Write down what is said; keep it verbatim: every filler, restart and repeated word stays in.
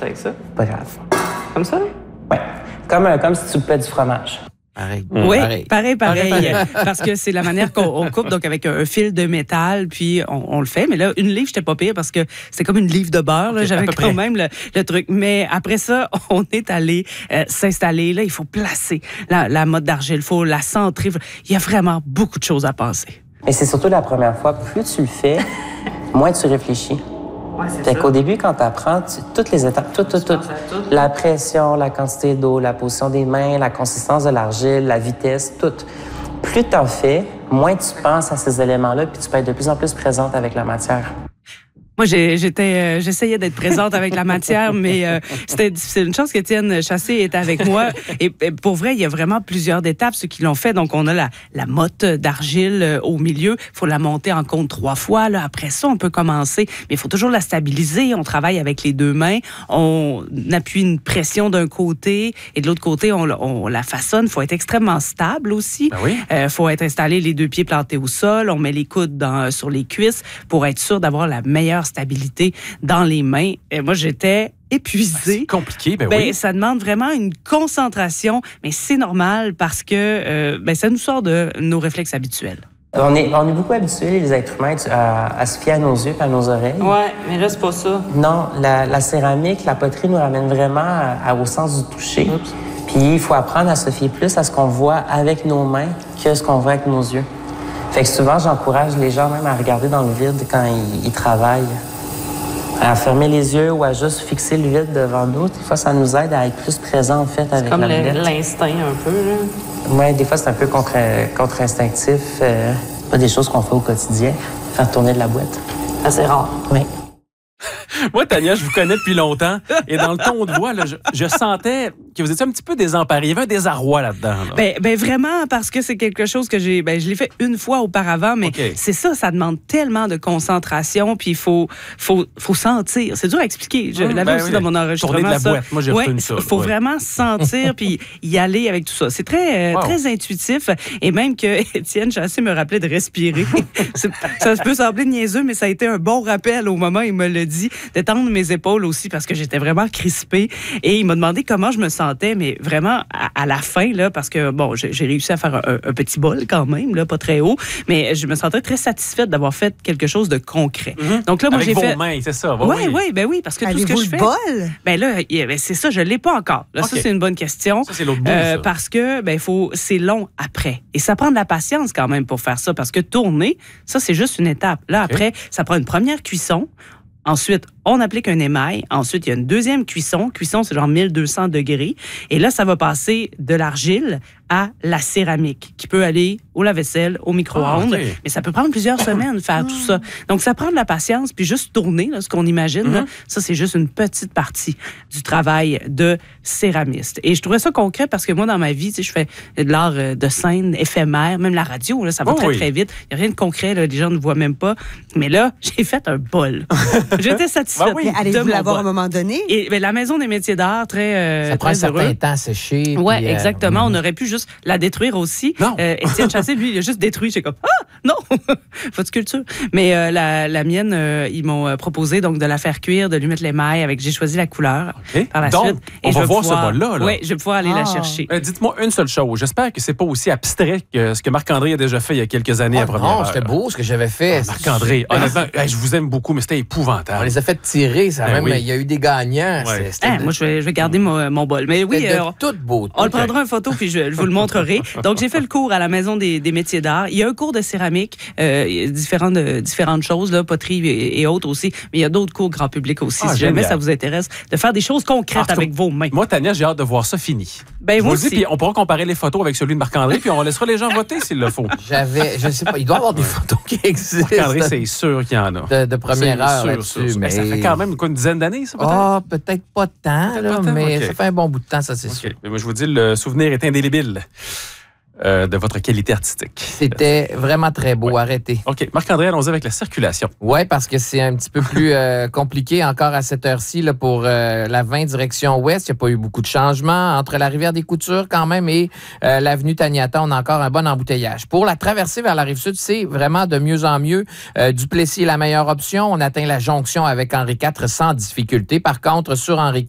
parti avec ça? Pas grave. Comme ça? Ouais. Comme, euh, comme si tu coupais du fromage. Pareil. Oui, pareil, pareil, pareil. pareil. Parce que c'est la manière qu'on on coupe, donc avec un, un fil de métal, puis on, on le fait. Mais là, une livre, j'étais pas pire parce que c'est comme une livre de beurre. Là, okay, j'avais quand près. même le, le truc. Mais après ça, on est allé euh, s'installer. Là, il faut placer la, la motte d'argile, il faut la centrer. Il y a vraiment beaucoup de choses à penser. Mais c'est surtout la première fois. Plus tu le fais, moins tu réfléchis. Ouais, c'est Fait ça. qu'au début, quand tu apprends, tu, toutes les étapes, tout, tout, tout, tout. la pression, la quantité d'eau, la position des mains, la consistance de l'argile, la vitesse, tout. Plus tu en fais, moins tu penses à ces éléments-là, puis tu peux être de plus en plus présente avec la matière. Moi, j'ai, j'étais, euh, j'essayais d'être présente avec la matière, mais euh, c'était difficile. Une chance qu'Étienne Chassé est avec moi. Et, et pour vrai, il y a vraiment plusieurs étapes, ceux qui l'ont fait. Donc, on a la, la motte d'argile euh, au milieu. Il faut la monter en compte trois fois. Là. Après ça, on peut commencer. Mais il faut toujours la stabiliser. On travaille avec les deux mains. On appuie une pression d'un côté et de l'autre côté, on, on la façonne. Il faut être extrêmement stable aussi. Ben oui. Il euh, faut être installé les deux pieds plantés au sol. On met les coudes dans, sur les cuisses pour être sûr d'avoir la meilleure stabilité dans les mains. Et moi, j'étais épuisée. C'est compliqué, ben, ben oui. Ça demande vraiment une concentration, mais c'est normal parce que euh, ben, ça nous sort de nos réflexes habituels. On est, on est beaucoup habitués, les êtres humains, à, à se fier à nos yeux et à nos oreilles. Ouais, mais là, c'est pas ça. Non, la, la céramique, la poterie nous ramène vraiment à, à, au sens du toucher. Oups. Puis il faut apprendre à se fier plus à ce qu'on voit avec nos mains que ce qu'on voit avec nos yeux. Fait que souvent, j'encourage les gens même à regarder dans le vide quand ils, ils travaillent. À fermer les yeux ou à juste fixer le vide devant nous. Des fois, ça nous aide à être plus présent, en fait, avec Comme la le- boulette. l'instinct un peu, là. Oui, des fois, c'est un peu contre, contre-instinctif. Euh, pas des choses qu'on fait au quotidien. Faire tourner de la boîte. Assez rare. Oui. Moi, Tania, je vous connais depuis longtemps. Et dans le ton de voix, là, je, je sentais que vous étiez un petit peu désemparé. Il y avait un désarroi là-dedans. Là. Ben, ben vraiment, parce que c'est quelque chose que j'ai... Ben, je l'ai fait une fois auparavant, mais Okay. c'est ça, ça demande tellement de concentration, puis il faut, faut, faut sentir. C'est dur à expliquer. Je Hum, l'avais ben aussi oui. dans mon enregistrement. Tourner de la ça. boîte. Moi, j'ai Ouais, retenu ça. il faut Ouais. vraiment sentir, puis y aller avec tout ça. C'est très, euh, Wow. très intuitif. Et même que Étienne Chassé me rappelait de respirer. C'est- ça peut sembler niaiseux, mais ça a été un bon rappel au moment où il me l'a dit, d'étendre mes épaules aussi, parce que j'étais vraiment crispée. Et il m'a demandé comment je me sentais, mais vraiment à, à la fin, là, parce que, bon, j'ai, j'ai réussi à faire un, un petit bol quand même, là, pas très haut, mais je me sentais très satisfaite d'avoir fait quelque chose de concret. Mm-hmm. Donc là, moi, Avec j'ai vos fait... mains, c'est ça. Oui, oui, ben oui, parce que tout ce que Avez-vous je le fais... bol? Ben là, y- ben c'est ça, je l'ai pas encore. Là, OK. ça, c'est une bonne question. Ça, c'est l'autre bout, Euh, ça. parce que, ben, faut, c'est long après. Et ça prend de la patience quand même pour faire ça, parce que tourner, ça, c'est juste une étape. Là, OK. après, ça prend une première cuisson. Ensuite, on applique un émail. Ensuite, il y a une deuxième cuisson. Cuisson, c'est genre mille deux cents degrés. Et là, ça va passer de l'argile à la céramique, qui peut aller au lave-vaisselle, au micro-ondes. Ah, OK. Mais ça peut prendre plusieurs semaines faire tout ça. Donc, ça prend de la patience. Puis juste tourner, là, ce qu'on imagine, là, ça, c'est juste une petite partie du travail de céramiste. Et je trouvais ça concret parce que moi, dans ma vie, tu sais, je fais de l'art euh, de scène éphémère, même la radio, là, ça va Oh très, oui. très vite. Il n'y a rien de concret, là, les gens ne voient même pas. Mais là, j'ai fait un bol. J'étais satisfaite Ben oui. Mais de allez-vous mon l'avoir à un bol. moment donné? Et ben, la Maison des métiers d'art, très, euh, Ah, Ça prend un très certain heureux. temps à sécher. Oui, puis, euh, exactement. On aurait pu juste la détruire aussi. Non. Euh, Étienne Chassé, lui, il a juste détruit. J'ai comme, ah, non, pas de sculpture. Mais euh, la, la mienne, euh, ils m'ont euh, proposé donc de la faire cuire, de lui mettre l'émail avec, j'ai choisi la couleur OK. par la Donc, suite. on je va vais voir ce pouvoir- bol-là, là. Oui, je vais pouvoir aller la Ah. chercher. Euh, dites-moi une seule chose. J'espère que c'est pas aussi abstrait que ce que Marc-André a déjà fait il y a quelques années à Oh première non, heure. c'était beau ce que j'avais fait. Marc-André, honnêtement, hey, je vous aime beaucoup, mais c'était On épouvantable. les a fait tirer, ça Ben même. oui. Il y a eu des gagnants. Ouais. C'est- C'était Hein, de- moi, je vais, je vais garder mon, mon bol. Mais oui, c'était de euh, toute beauté. on le prendra en photo puis je, je vous le montrerai. Donc, j'ai fait le cours à la Maison des, des métiers d'art. Il y a un cours de céramique, euh, il y a différentes, euh, différentes choses, là, poterie et, et autres aussi. Mais il y a d'autres cours grand public aussi, Ah, si jamais génial. ça vous intéresse, de faire des choses concrètes Ah, avec vos mains. Moi, Tania, j'ai hâte de voir ça fini. Ben, Je moi vous le dis, aussi. puis on pourra comparer les photos avec celui de Marc-André, puis on laissera les gens voter s'il le faut. J'avais, je sais pas, il doit y avoir des photos qui existent. Marc-André, c'est sûr qu'il y en a. de, de première C'est heure sûr, là-dessus. sûr, sûr. Mais Mais ça fait quand même quoi, une dizaine d'années, ça, peut-être? Ah, peut-être pas tant, Peut-être là, pas tant, mais ok. ça fait un bon bout de temps, ça, c'est sûr. OK. Mais moi, je vous dis, le souvenir est indélébile euh, de votre qualité artistique. C'était vraiment très beau, arrêtez. OK. Marc-André, allons-y avec la circulation. Oui, parce que c'est un petit peu plus euh, compliqué encore à cette heure-ci là, pour euh, la vingt direction ouest. Il n'y a pas eu beaucoup de changements. Entre la rivière des Coutures quand même et euh, l'avenue Taniata, on a encore un bon embouteillage. Pour la traversée vers la Rive-Sud, c'est vraiment de mieux en mieux. Euh, Duplessis est la meilleure option. On atteint la jonction avec Henri quatre sans difficulté. Par contre, sur Henri